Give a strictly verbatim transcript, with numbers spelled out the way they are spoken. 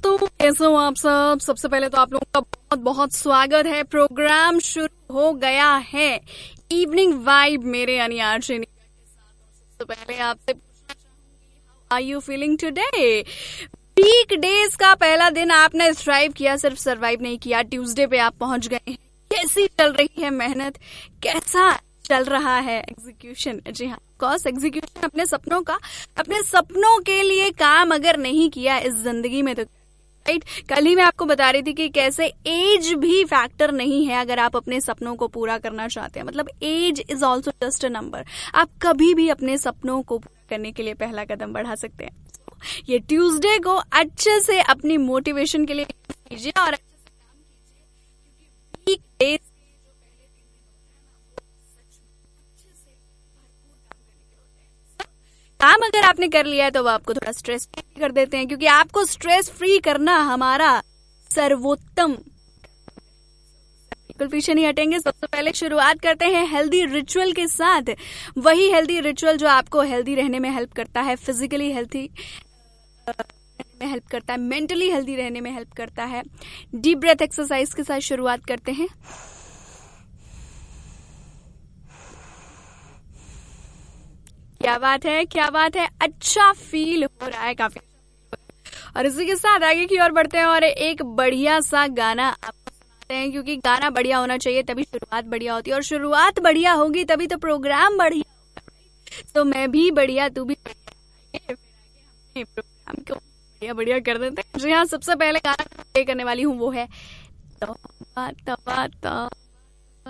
दोस्तों, कैसे हो आप सब। सबसे पहले तो आप लोगों का बहुत बहुत स्वागत है। प्रोग्राम शुरू हो गया है इवनिंग वाइब मेरे यानी आरजे के साथ। सबसे पहले आपसे पूछना चाहूंगी, how are you feeling today. Week days का पहला दिन आपने स्ट्राइव किया, सिर्फ सरवाइव नहीं किया। ट्यूसडे पे आप पहुंच गए हैं। कैसी चल रही है मेहनत, कैसा चल रहा है एग्जीक्यूशन। जी हाँ, कॉस एग्जीक्यूशन अपने सपनों का, अपने सपनों के लिए काम अगर नहीं किया इस जिंदगी में तो राइट। कल ही मैं आपको बता रही थी कि कैसे एज भी फैक्टर नहीं है अगर आप अपने सपनों को पूरा करना चाहते हैं। मतलब as is also just a number. आप कभी भी अपने सपनों को पूरा करने के लिए पहला कदम बढ़ा सकते हैं। ये ट्यूसडे को अच्छे से अपनी मोटिवेशन के लिए कीजिए और अच्छे से काम कीजिए, क्योंकि वीक डेज काम अगर आपने कर लिया है तो वो आपको थोड़ा स्ट्रेस फ्री कर देते हैं, क्योंकि आपको स्ट्रेस फ्री करना हमारा सर्वोत्तम। बिल्कुल पीछे नहीं हटेंगे। सबसे पहले शुरुआत करते हैं हेल्दी रिचुअल के साथ। वही हेल्दी रिचुअल जो आपको हेल्दी रहने में हेल्प करता है, फिजिकली हेल्थी में हेल्प करता है, मेंटली हेल्दी रहने में हेल्प करता है। डीप ब्रेथ एक्सरसाइज के साथ शुरुआत करते हैं। क्या बात है, क्या बात है। अच्छा फील हो रहा है काफी। और इसी के साथ आगे की ओर बढ़ते हैं और एक बढ़िया सा गाना आपको सुनाते हैं, क्योंकि गाना बढ़िया होना चाहिए तभी शुरुआत बढ़िया होती है, और शुरुआत बढ़िया होगी तभी तो प्रोग्राम बढ़िया होगा। तो मैं भी बढ़िया, तू भी बढ़िया, प्रोग्राम को बढ़िया बढ़िया कर देते हैं। जी हाँ, सबसे पहले गाना प्ले करने वाली हूँ वो है तौबा तौबा तौबा।